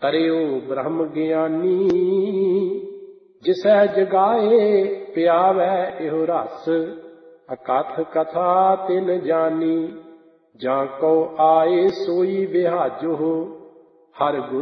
ਤਰਿਓ ਬ੍ਰਹਮ ਗਿਆਨੀ। ਜਿਸੈ ਜਗਾਏ ਪਿਆਵੈ ਇਹੋ ਰਸ, ਅਕਥ ਕਥਾ ਤਿਨ ਜਾਨੀ। ਜਾਂ ਕੋ ਆਏ ਸੋਈ ਬਿਹਾਜੋ, ਹਰ ਗੁਰ